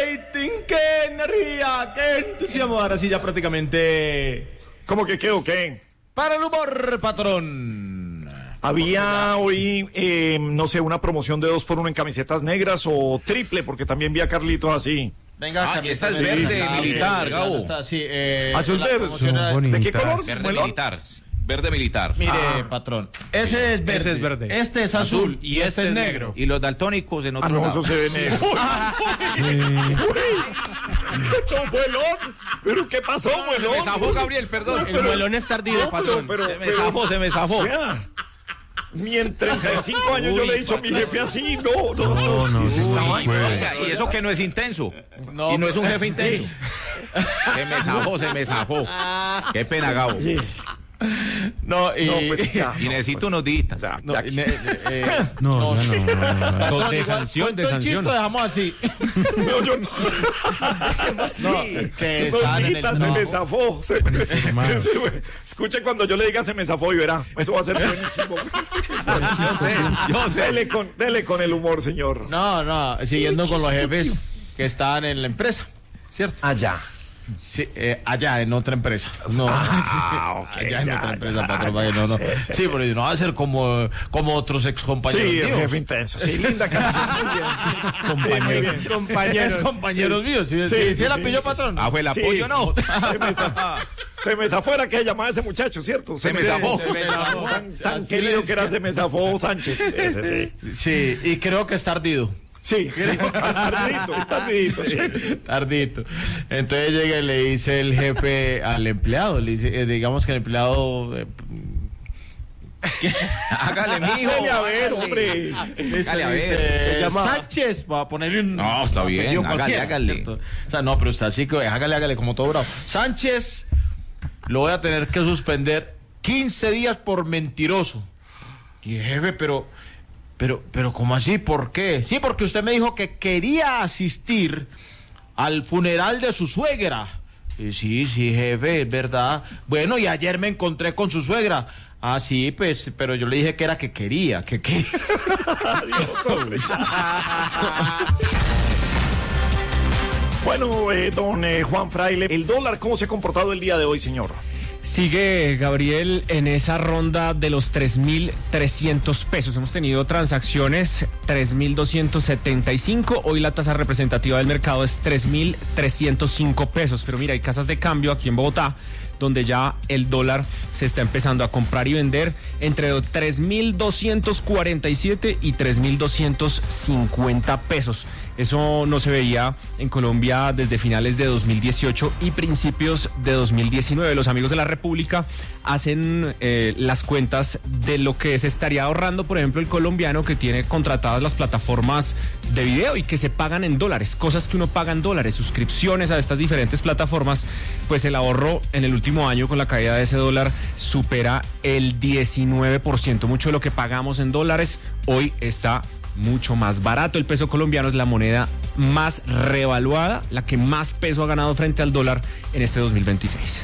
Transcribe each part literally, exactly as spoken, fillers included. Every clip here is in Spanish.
rating, qué energía, qué entusiasmo. Ahora sí ya prácticamente... ¿Cómo que qué o qué? Para el humor, patrón. Había hoy, eh, no sé, una promoción de dos por uno en camisetas negras o triple, porque también vi a Carlitos así. Venga, Ah, Carlitos, esta es sí, verde, sí, militar, sí, Gabo. está, sí, eh, Azul la verde. promoción era- Son ¿De qué bonitas. color? Verde ¿Melón? militar. Verde militar. Mire, Ah. patrón, ese es verde. Ese es verde. Este es azul, y este es negro. Y los daltónicos en Ah, otro no, lado. eso se ve negro. No, Muelón. ¿Pero qué pasó, No, no, se me Muelón? zafó, Gabriel, perdón. El muelón es tardío, No, pero, patrón. pero, Se me pero- zafó, se me zafó. O sea, ni en treinta y cinco años yo le he dicho a mi jefe así, no, no, No, no, ¿qué es esta uy, vaina? pues. Oiga, y eso que no es intenso. No, y no es un jefe intenso. Se me zafó, se me zafó. Qué pena, Gabo. No, y, No, pues ya. Y necesito unos días. Ya, no, ya y ne- eh, No, ya no, no, no, no. Patrón, De igual, sanción, de cuento el chiste, sanción. lo dejamos así. No, yo no. No, que No, están en el hijita, se me trabajo. zafó. Se me- se me- Escuche cuando yo le diga se me zafó y verá. Eso va a ser buenísimo. Yo sé, yo sé. Dele con, dele con el humor, señor. No, no, siguiendo con los jefes que están en la empresa, ¿cierto? Allá. Sí, eh, allá en otra empresa. No, Ah, ok, allá en ya, otra empresa, ya, patrón, ya, vaya, no, no. sí, Sí, sí, sí. pero no va a ser como, como otros ex compañeros Sí, el míos. jefe intenso. Sí, linda canción. Muy bien. Sí, muy bien. Compañeros, compañeros míos. ¿Sí, Sí, sí, sí, la sí, pilló, sí. patrón? Ah, fue el Sí. apoyo, no. Se me zafó. Se me zafó era que llamaba a ese muchacho, ¿cierto? Se me zafó. Se me zafó. Tan, tan Así querido le que era, se me zafó Sánchez. Ese sí. Sí, y creo que es tardido. Sí, sí. Tardito, tardito, sí. Tardito. Entonces llega y le dice el jefe al empleado, le dice, eh, digamos que el empleado... eh, Hágale, mijo. Dele a ver, hágale. hombre. Hágale, a dice, ver. se llama- Sánchez, para ponerle un... No, está bien, apellido hágale, cualquiera, hágale. ¿cierto? O sea, no, pero está así, que hágale, hágale, como todo bravo. Sánchez, lo voy a tener que suspender quince días por mentiroso. Y jefe, pero... Pero, pero, ¿cómo así? ¿Por qué? Sí, porque usted me dijo que quería asistir al funeral de su suegra. Y sí, sí, jefe, es verdad. Bueno, y ayer me encontré con su suegra. Ah, sí, pues, pero yo le dije que era que quería, que quería. Adiós, hombre. Bueno, eh, don eh, Juan Fraile, el dólar, ¿cómo se ha comportado el día de hoy, señor? Sigue, Gabriel, en esa ronda de los tres mil trescientos pesos. Hemos tenido transacciones tres mil doscientos setenta y cinco. Hoy la tasa representativa del mercado es tres mil trescientos cinco pesos. Pero mira, hay casas de cambio aquí en Bogotá donde ya el dólar se está empezando a comprar y vender entre tres mil doscientos cuarenta y siete y tres mil doscientos cincuenta pesos. Eso no se veía en Colombia desde finales de dos mil dieciocho y principios de dos mil diecinueve. Los amigos de la República hacen eh, las cuentas de lo que se estaría ahorrando, por ejemplo, el colombiano que tiene contratadas las plataformas de video y que se pagan en dólares, cosas que uno paga en dólares, suscripciones a estas diferentes plataformas, pues el ahorro en el último año con la caída de ese dólar supera el diecinueve por ciento. Mucho de lo que pagamos en dólares hoy está mucho más barato. El peso colombiano es la moneda más revaluada, la que más peso ha ganado frente al dólar en este dos mil veintiséis.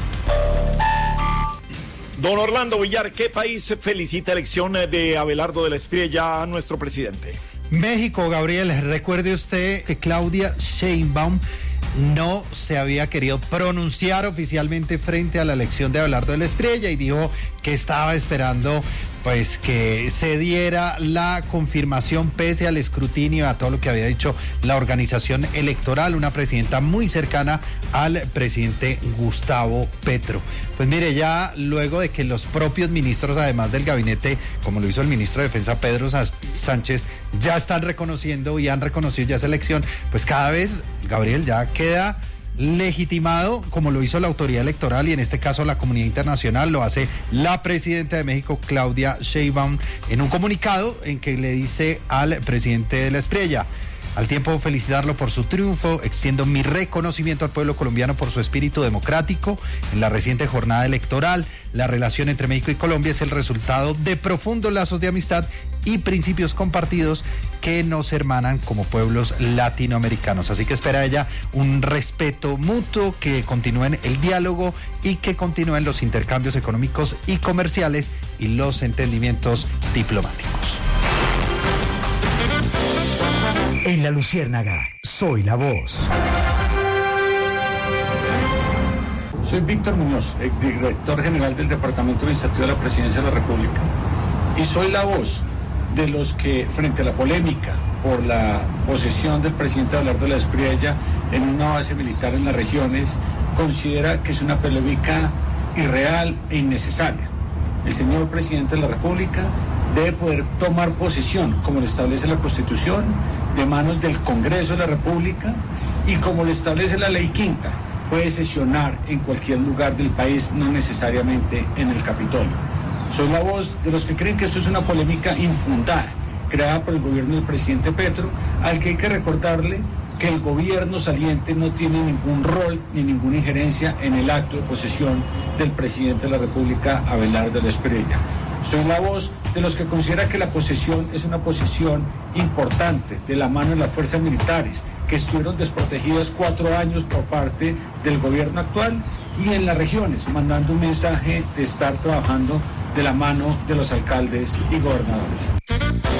Don Orlando Villar, ¿qué país felicita elección de Abelardo de la Espriella a nuestro presidente? México, Gabriel. Recuerde usted que Claudia Sheinbaum no se había querido pronunciar oficialmente frente a la elección de Abelardo de la Espriella y dijo que estaba esperando pues que se diera la confirmación pese al escrutinio, a todo lo que había dicho la organización electoral, una presidenta muy cercana al presidente Gustavo Petro. Pues mire, ya luego de que los propios ministros, además del gabinete, como lo hizo el ministro de Defensa Pedro Sánchez, ya están reconociendo y han reconocido ya esa elección, pues cada vez, Gabriel, ya queda legitimado, como lo hizo la autoridad electoral y en este caso la comunidad internacional, lo hace la presidenta de México, Claudia Sheinbaum, en un comunicado en que le dice al presidente de la Espriella: al tiempo de felicitarlo por su triunfo, extiendo mi reconocimiento al pueblo colombiano por su espíritu democrático. En la reciente jornada electoral, la relación entre México y Colombia es el resultado de profundos lazos de amistad y principios compartidos que nos hermanan como pueblos latinoamericanos. Así que espera ella un respeto mutuo, que continúen el diálogo y que continúen los intercambios económicos y comerciales y los entendimientos diplomáticos. En La Luciérnaga, Soy la Voz. Soy Víctor Muñoz, exdirector general del Departamento Administrativo de la Presidencia de la República, y soy la voz de los que, frente a la polémica por la posesión del presidente Abelardo de la Espriella en una base militar en las regiones, considera que es una polémica irreal e innecesaria. El señor presidente de la República debe poder tomar posesión, como le establece la Constitución, de manos del Congreso de la República, y como le establece la Ley Quinta, puede sesionar en cualquier lugar del país, no necesariamente en el Capitolio. Soy la voz de los que creen que esto es una polémica infundada, creada por el gobierno del presidente Petro, al que hay que recordarle que el gobierno saliente no tiene ningún rol ni ninguna injerencia en el acto de posesión del presidente de la República, Abelardo de la Espriella. Soy la voz de los que considera que la posesión es una posesión importante de la mano de las fuerzas militares, que estuvieron desprotegidas cuatro años por parte del gobierno actual, y en las regiones, mandando un mensaje de estar trabajando de la mano de los alcaldes y gobernadores.